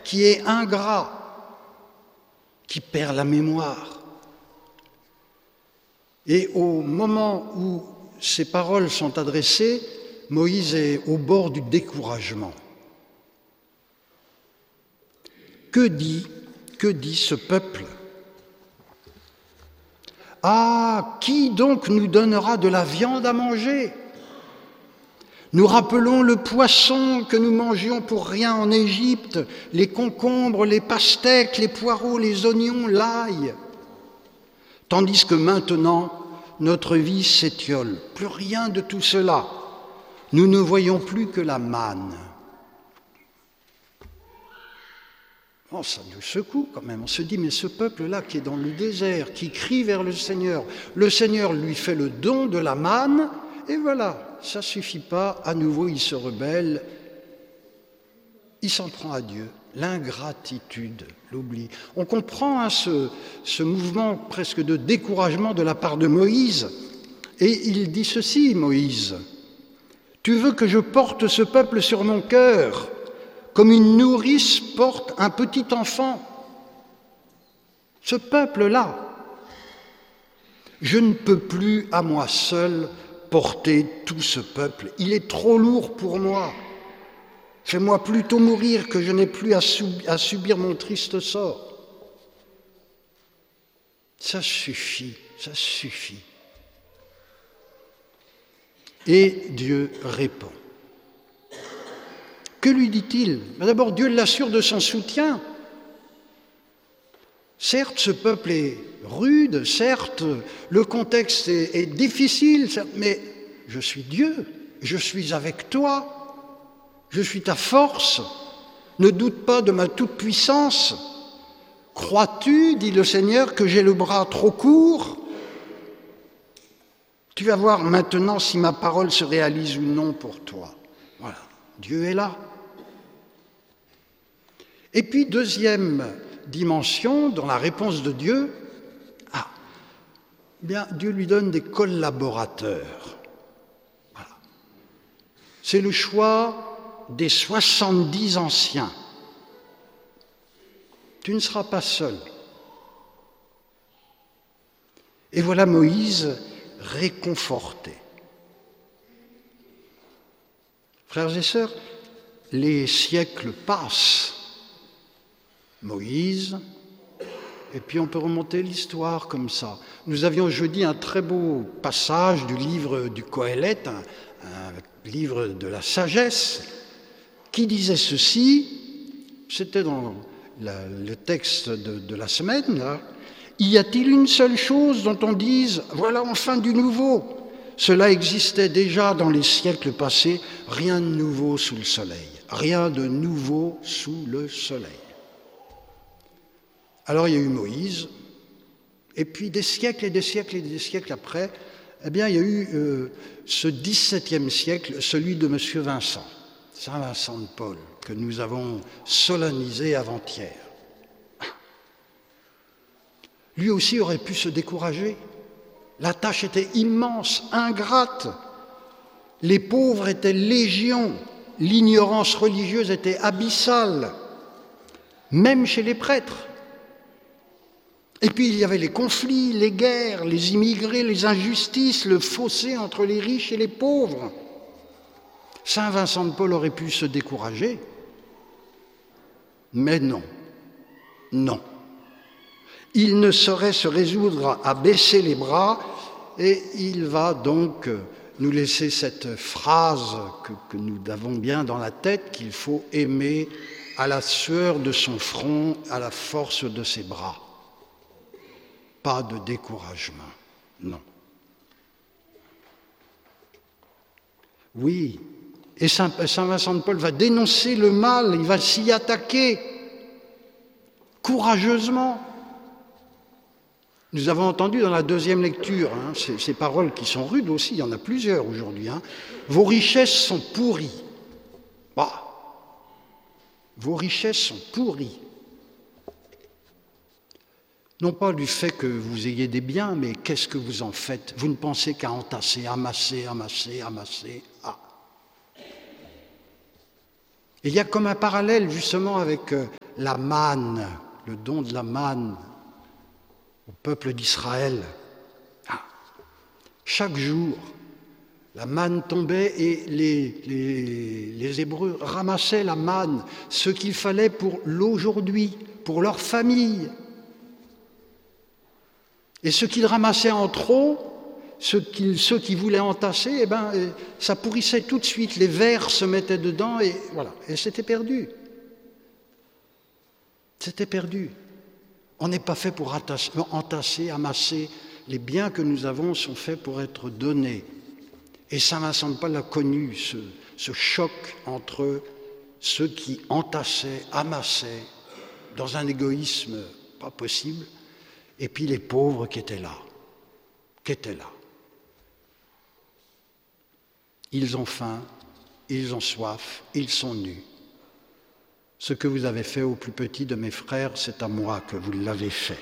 qui est ingrat, qui perd la mémoire. Et au moment où ces paroles sont adressées, Moïse est au bord du découragement. Que dit ce peuple? Ah, qui donc nous donnera de la viande à manger? Nous rappelons le poisson que nous mangions pour rien en Égypte, les concombres, les pastèques, les poireaux, les oignons, l'ail. Tandis que maintenant, notre vie s'étiole. Plus rien de tout cela. Nous ne voyons plus que la manne. Oh, ça nous secoue quand même. On se dit, mais ce peuple-là qui est dans le désert, qui crie vers le Seigneur lui fait le don de la manne, et voilà, ça ne suffit pas. À nouveau, il se rebelle, il s'en prend à Dieu. L'ingratitude, l'oubli. On comprend ce mouvement presque de découragement de la part de Moïse. Et il dit ceci, Moïse, « Tu veux que je porte ce peuple sur mon cœur, comme une nourrice porte un petit enfant. Ce peuple-là, je ne peux plus à moi seul porter tout ce peuple. Il est trop lourd pour moi. Fais-moi plutôt mourir que je n'ai plus à subir mon triste sort. » Ça suffit, ça suffit. Et Dieu répond. Que lui dit-il? D'abord, Dieu l'assure de son soutien. Certes, ce peuple est rude, certes, le contexte est difficile, certes, mais je suis Dieu, je suis avec toi. Je suis ta force, ne doute pas de ma toute-puissance. Crois-tu, dit le Seigneur, que j'ai le bras trop court? Tu vas voir maintenant si ma parole se réalise ou non pour toi. Voilà, Dieu est là. Et puis, deuxième dimension, dans la réponse de Dieu, bien, Dieu lui donne des collaborateurs. Voilà. C'est le choix des 70 anciens. Tu ne seras pas seul. Et voilà Moïse réconforté. Frères et sœurs, les siècles passent. Moïse, et puis on peut remonter l'histoire comme ça. Nous avions jeudi un très beau passage du livre du Qoéleth, un livre de la sagesse, qui disait ceci, c'était dans le texte de la semaine, là. Y a-t-il une seule chose dont on dise, voilà enfin du nouveau? Cela existait déjà dans les siècles passés, rien de nouveau sous le soleil. Rien de nouveau sous le soleil. Alors il y a eu Moïse, et puis des siècles et des siècles et des siècles après, eh bien il y a eu ce XVIIe siècle, celui de M. Vincent. Saint Vincent de Paul, que nous avons solennisé avant-hier. Lui aussi aurait pu se décourager. La tâche était immense, ingrate. Les pauvres étaient légion, l'ignorance religieuse était abyssale, même chez les prêtres. Et puis il y avait les conflits, les guerres, les immigrés, les injustices, le fossé entre les riches et les pauvres. Saint Vincent de Paul aurait pu se décourager, mais non, non. Il ne saurait se résoudre à baisser les bras et il va donc nous laisser cette phrase que nous avons bien dans la tête, qu'il faut aimer à la sueur de son front, à la force de ses bras. Pas de découragement, non. Oui, et Saint Vincent de Paul va dénoncer le mal, il va s'y attaquer courageusement. Nous avons entendu dans la deuxième lecture ces paroles qui sont rudes aussi, il y en a plusieurs aujourd'hui. Vos richesses sont pourries. Bah, vos richesses sont pourries. Non pas du fait que vous ayez des biens, mais qu'est-ce que vous en faites? Vous ne pensez qu'à entasser, amasser. Et il y a comme un parallèle justement avec la manne, le don de la manne au peuple d'Israël. Chaque jour, la manne tombait et les Hébreux ramassaient la manne, ce qu'il fallait pour l'aujourd'hui, pour leur famille. Et ce qu'ils ramassaient en trop, ceux qui voulaient entasser, ça pourrissait tout de suite, les vers se mettaient dedans et voilà, et c'était perdu. C'était perdu. On n'est pas fait pour entasser, amasser. Les biens que nous avons sont faits pour être donnés. Et Saint Vincent de Paul a connu ce choc entre ceux qui entassaient, amassaient, dans un égoïsme pas possible, et puis les pauvres qui étaient là. Ils ont faim, ils ont soif, ils sont nus. Ce que vous avez fait au plus petit de mes frères, c'est à moi que vous l'avez fait.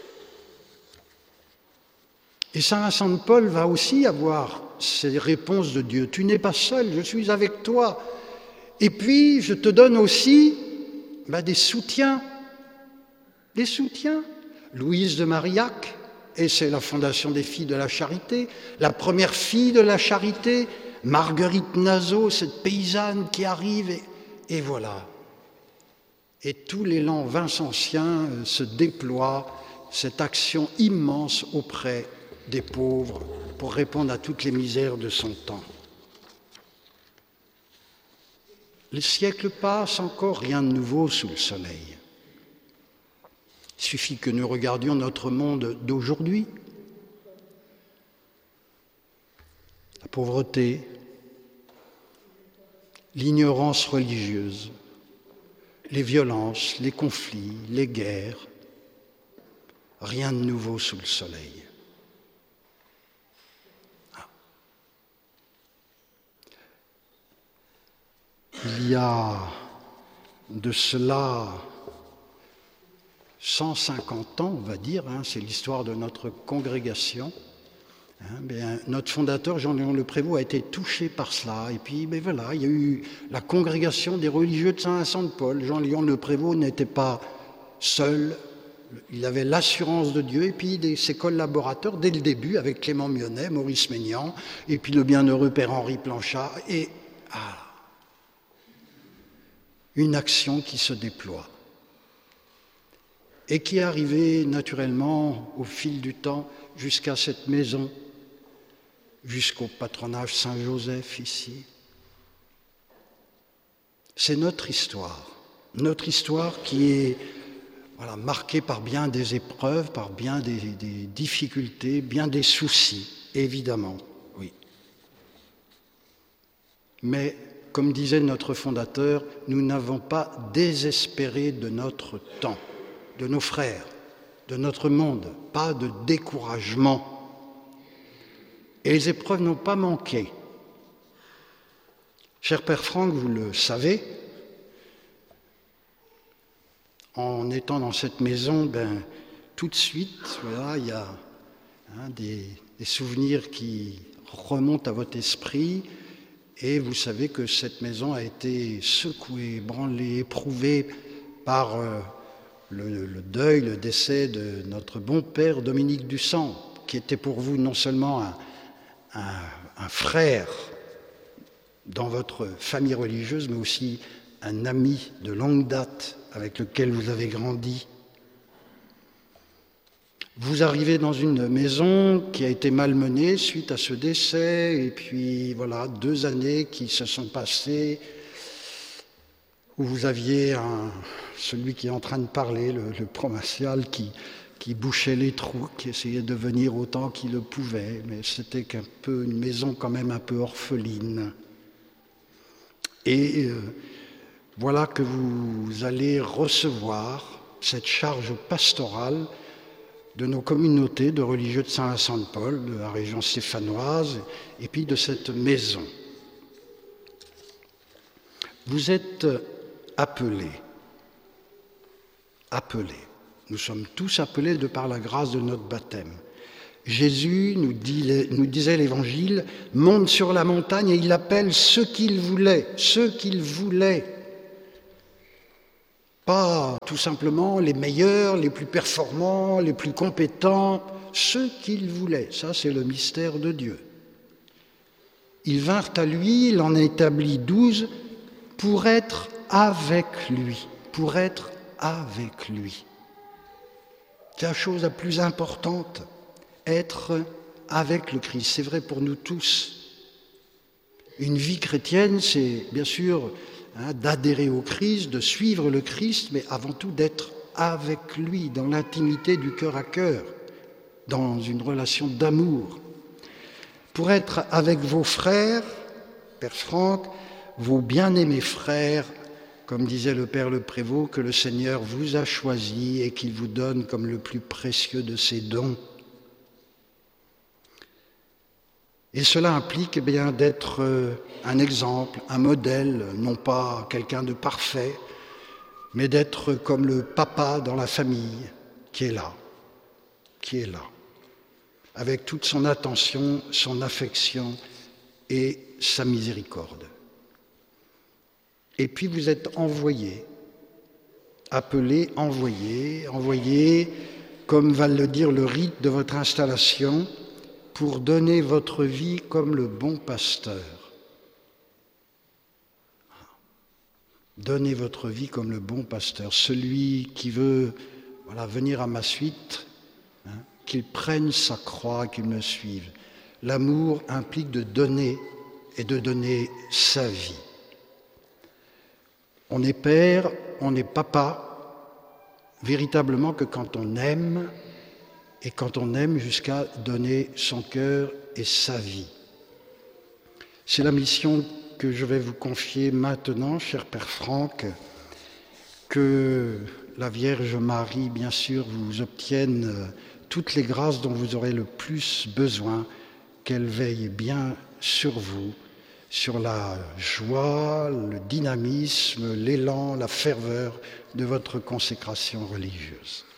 Et Saint Vincent de Paul va aussi avoir ces réponses de Dieu. Tu n'es pas seul, je suis avec toi. Et puis, je te donne aussi des soutiens. Des soutiens. Louise de Marillac, et c'est la Fondation des Filles de la Charité, la première fille de la Charité, Marguerite Nazeau, cette paysanne qui arrive, et voilà. Et tout l'élan vincentien se déploie, cette action immense auprès des pauvres pour répondre à toutes les misères de son temps. Les siècles passent, encore rien de nouveau sous le soleil. Il suffit que nous regardions notre monde d'aujourd'hui. La pauvreté, l'ignorance religieuse, les violences, les conflits, les guerres, rien de nouveau sous le soleil. Il y a de cela 150 ans, on va dire, c'est l'histoire de notre congrégation. Notre fondateur, Jean-Léon Le Prévost, a été touché par cela. Et puis, voilà, il y a eu la congrégation des religieux de Saint-Vincent de Paul. Jean-Léon Le Prévost n'était pas seul, il avait l'assurance de Dieu, et puis ses collaborateurs, dès le début, avec Clément Mionnet, Maurice Maignan, et puis le bienheureux Père Henri Planchat, et une action qui se déploie. Et qui est arrivée naturellement au fil du temps jusqu'à cette maison, jusqu'au patronage Saint-Joseph ici. C'est notre histoire qui est marquée par bien des épreuves, par bien des difficultés, bien des soucis, évidemment, oui. Mais, comme disait notre fondateur, nous n'avons pas désespéré de notre temps, de nos frères, de notre monde, pas de découragement. Et les épreuves n'ont pas manqué. Cher Père Franck, vous le savez, en étant dans cette maison, tout de suite, il y a des souvenirs qui remontent à votre esprit, et vous savez que cette maison a été secouée, ébranlée, éprouvée par le deuil, le décès de notre bon père Dominique Dussant, qui était pour vous non seulement un frère dans votre famille religieuse, mais aussi un ami de longue date avec lequel vous avez grandi. Vous arrivez dans une maison qui a été malmenée suite à ce décès, et puis 2 années qui se sont passées où vous aviez celui qui est en train de parler, le provincial, qui bouchait les trous, qui essayait de venir autant qu'il le pouvait, mais c'était une maison quand même un peu orpheline. Et voilà que vous allez recevoir cette charge pastorale de nos communautés de religieux de Saint-Vincent de Paul, de la région stéphanoise, et puis de cette maison. Vous êtes appelés. Nous sommes tous appelés de par la grâce de notre baptême. Jésus, nous disait l'Évangile, monte sur la montagne et il appelle ceux qu'il voulait. Pas tout simplement les meilleurs, les plus performants, les plus compétents, ceux qu'il voulait. Ça, c'est le mystère de Dieu. Ils vinrent à lui, il en établit 12 pour être avec lui, pour être avec lui. C'est la chose la plus importante, être avec le Christ. C'est vrai pour nous tous. Une vie chrétienne, c'est bien sûr d'adhérer au Christ, de suivre le Christ, mais avant tout d'être avec lui, dans l'intimité du cœur à cœur, dans une relation d'amour. Pour être avec vos frères, Père Franck, vos bien-aimés frères, comme disait le Père le Prévost, que le Seigneur vous a choisis et qu'il vous donne comme le plus précieux de ses dons. Et cela implique bien d'être un exemple, un modèle, non pas quelqu'un de parfait, mais d'être comme le papa dans la famille qui est là, avec toute son attention, son affection et sa miséricorde. Et puis vous êtes envoyés, appelés, envoyés, comme va le dire le rite de votre installation, pour donner votre vie comme le bon pasteur. Donnez votre vie comme le bon pasteur, celui qui veut venir à ma suite, qu'il prenne sa croix, qu'il me suive. L'amour implique de donner et de donner sa vie. On est père, on est papa, véritablement que quand on aime, et quand on aime jusqu'à donner son cœur et sa vie. C'est la mission que je vais vous confier maintenant, cher Père Franck, que la Vierge Marie, bien sûr, vous obtienne toutes les grâces dont vous aurez le plus besoin, qu'elle veille bien sur vous, sur la joie, le dynamisme, l'élan, la ferveur de votre consécration religieuse.